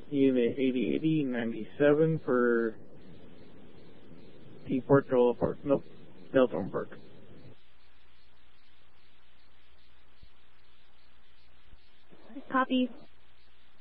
Unit 8080-97 for T Portola Park. Nope, Deltron Park. Copy.